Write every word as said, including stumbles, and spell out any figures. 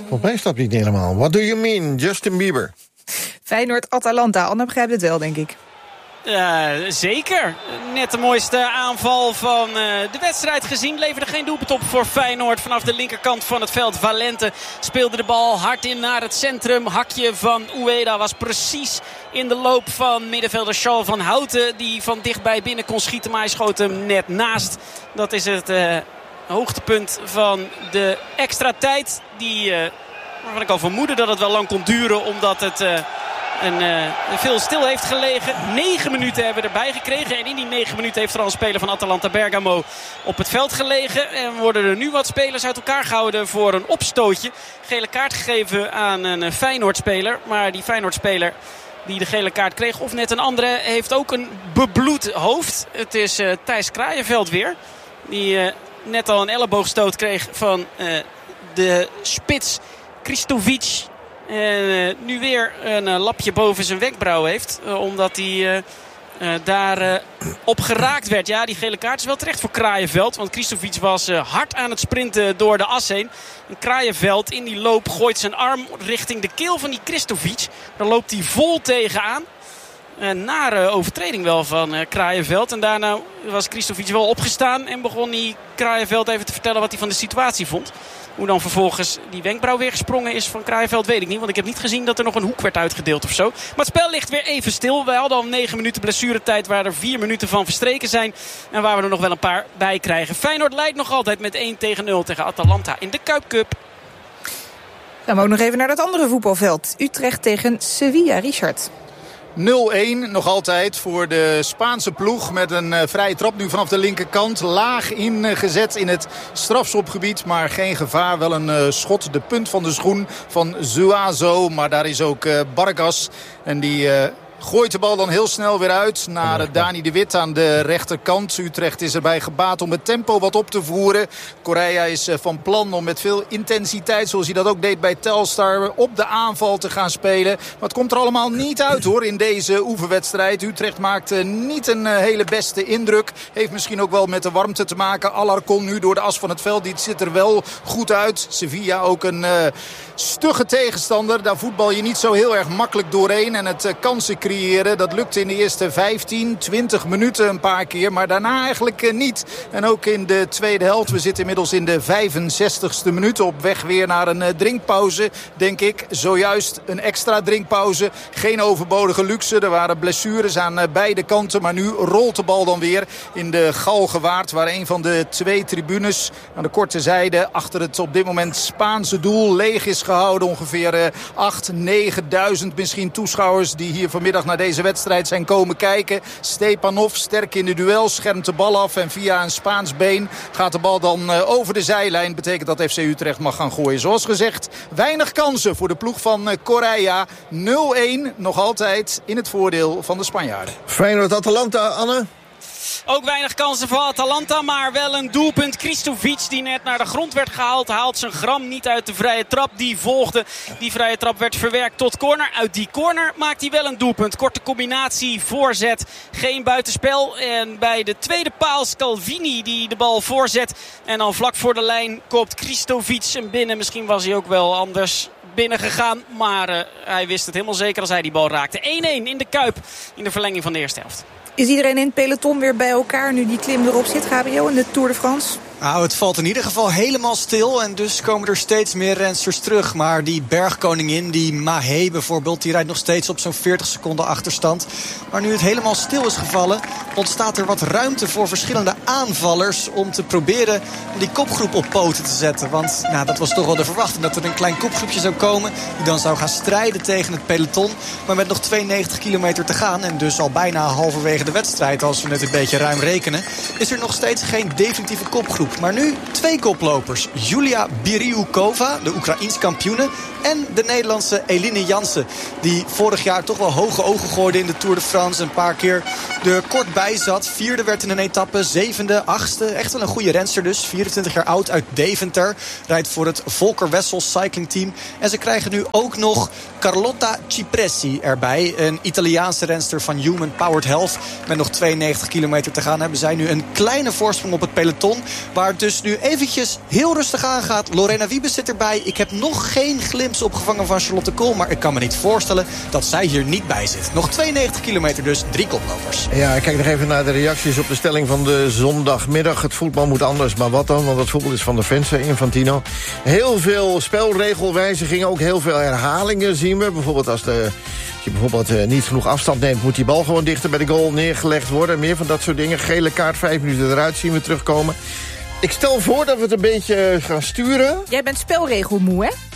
Volgens mij snapt hij het niet helemaal. What do you mean, Justin Bieber? Feyenoord-Atalanta. Anne begrijpt het wel, denk ik. Uh, zeker. Net de mooiste aanval van uh, de wedstrijd gezien. Leverde geen doelpunt op voor Feyenoord. Vanaf de linkerkant van het veld. Valente speelde de bal hard in naar het centrum. Hakje van Ueda was precies in de loop van middenvelder Charles van Houten. Die van dichtbij binnen kon schieten. Maar hij schoot hem net naast. Dat is het uh, hoogtepunt van de extra tijd. Die, uh, waarvan ik al vermoedde dat het wel lang kon duren. Omdat het... Uh, En uh, veel stil heeft gelegen. Negen minuten hebben we erbij gekregen. En in die negen minuten heeft er al een speler van Atalanta Bergamo op het veld gelegen. En worden er nu wat spelers uit elkaar gehouden voor een opstootje. Gele kaart gegeven aan een Feyenoord-speler. Maar die Feyenoord-speler die de gele kaart kreeg, of net een andere, heeft ook een bebloed hoofd. Het is uh, Thijs Kraaienveld weer. Die uh, net al een elleboogstoot kreeg van uh, de spits Kristovic. En uh, nu weer een uh, lapje boven zijn wenkbrauw heeft. Uh, omdat hij uh, uh, daar uh, op geraakt werd. Ja, die gele kaart is wel terecht voor Kraaienveld. Want Kristovic was uh, hard aan het sprinten door de as heen. En Kraaienveld in die loop gooit zijn arm richting de keel van die Kristovic. Daar loopt hij vol tegenaan. Een nare overtreding wel van uh, Kraaienveld. En daarna was Kristovic wel opgestaan. En begon hij Kraaienveld even te vertellen wat hij van de situatie vond. Hoe dan vervolgens die wenkbrauw weer gesprongen is van Kraaienveld, weet ik niet. Want ik heb niet gezien dat er nog een hoek werd uitgedeeld of zo. Maar het spel ligt weer even stil. We hadden al negen minuten blessuretijd, waar er vier minuten van verstreken zijn. En waar we er nog wel een paar bij krijgen. Feyenoord leidt nog altijd met één tegen nul tegen Atalanta in de Kuip Cup. Dan we ook nog even naar dat andere voetbalveld. Utrecht tegen Sevilla, Richard. nul-één nog altijd voor de Spaanse ploeg. Met een uh, vrije trap nu vanaf de linkerkant. Laag ingezet in het strafschopgebied. Maar geen gevaar. Wel een uh, schot. De punt van de schoen van Zuazo. Maar daar is ook uh, Vargas. En die... Uh, gooit de bal dan heel snel weer uit naar Dani de Wit aan de rechterkant. Utrecht is erbij gebaat om het tempo wat op te voeren. Correa is van plan om met veel intensiteit, zoals hij dat ook deed bij Telstar, op de aanval te gaan spelen. Maar het komt er allemaal niet uit hoor in deze oefenwedstrijd. Utrecht maakt niet een hele beste indruk. Heeft misschien ook wel met de warmte te maken. Alarcon nu door de as van het veld. Die ziet er wel goed uit. Sevilla ook een uh, stugge tegenstander. Daar voetbal je niet zo heel erg makkelijk doorheen. En het uh, kansen creëren, dat lukte in de eerste vijftien, twintig minuten een paar keer. Maar daarna eigenlijk uh, niet. En ook in de tweede helft. We zitten inmiddels in de vijfenzestigste minuut. Op weg weer naar een uh, drinkpauze. Denk ik. Zojuist een extra drinkpauze. Geen overbodige luxe. Er waren blessures aan uh, beide kanten. Maar nu rolt de bal dan weer in de Galgenwaard. Waar een van de twee tribunes aan de korte zijde achter het op dit moment Spaanse doel leeg is gehouden. Ongeveer uh, acht, negenduizend misschien toeschouwers die hier vanmiddag naar deze wedstrijd zijn komen kijken. Stepanov sterk in de duel, schermt de bal af en via een Spaans been gaat de bal dan uh, over de zijlijn. Betekent dat F C Utrecht mag gaan gooien. Zoals gezegd, weinig kansen voor de ploeg van uh, Correa. nul-één nog altijd in het voordeel van de Spanjaarden. Feyenoord-Atalanta, Anne? Ook weinig kansen voor Atalanta, maar wel een doelpunt. Kristovic, die net naar de grond werd gehaald, haalt zijn gram niet uit de vrije trap. Die volgde. Die vrije trap werd verwerkt tot corner. Uit die corner maakt hij wel een doelpunt. Korte combinatie, voorzet, geen buitenspel. En bij de tweede paal Scalvini die de bal voorzet. En dan vlak voor de lijn koopt Kristovic hem binnen. Misschien was hij ook wel anders binnen gegaan. Maar uh, hij wist het helemaal zeker als hij die bal raakte. één-één in de Kuip in de verlenging van de eerste helft. Is iedereen in het peloton weer bij elkaar nu die klim erop zit, Gabriel, in de Tour de France? Nou, het valt in ieder geval helemaal stil. En dus komen er steeds meer rensters terug. Maar die bergkoningin, die Mahé bijvoorbeeld, die rijdt nog steeds op zo'n veertig seconden achterstand. Maar nu het helemaal stil is gevallen, ontstaat er wat ruimte voor verschillende aanvallers om te proberen die kopgroep op poten te zetten. Want nou, dat was toch wel de verwachting dat er een klein kopgroepje zou komen die dan zou gaan strijden tegen het peloton. Maar met nog tweeënnegentig kilometer te gaan en dus al bijna halverwege de wedstrijd, als we het een beetje ruim rekenen, is er nog steeds geen definitieve kopgroep. Maar nu twee koplopers. Julia Biriukova, de Oekraïns kampioene, En de Nederlandse Eline Jansen, die vorig jaar toch wel hoge ogen gooide in de Tour de France. Een paar keer er kort bij zat. Vierde werd in een etappe, zevende, achtste. Echt wel een goede renster dus. vierentwintig jaar oud uit Deventer. Rijdt voor het Volker Wessels Cycling Team. En ze krijgen nu ook nog Carlotta Cipressi erbij. Een Italiaanse renster van Human Powered Health. Met nog tweeënnegentig kilometer te gaan hebben zij nu een kleine voorsprong op het peloton. Waar het dus nu eventjes heel rustig aangaat. Lorena Wiebes zit erbij. Ik heb nog geen glimps opgevangen van Charlotte Kool. Maar ik kan me niet voorstellen dat zij hier niet bij zit. Nog tweeënnegentig kilometer dus, drie koplopers. Ja, ik kijk nog even naar de reacties op de stelling van de zondagmiddag. Het voetbal moet anders, maar wat dan? Want het voetbal is van de fans, Infantino. Heel veel spelregelwijzigingen, ook heel veel herhalingen zien we. Bijvoorbeeld als, de, als je bijvoorbeeld uh, niet genoeg afstand neemt, moet die bal gewoon dichter bij de goal neergelegd worden. Meer van dat soort dingen. Gele kaart, vijf minuten eruit zien we terugkomen. Ik stel voor dat we het een beetje gaan sturen. Jij bent spelregelmoe, hè?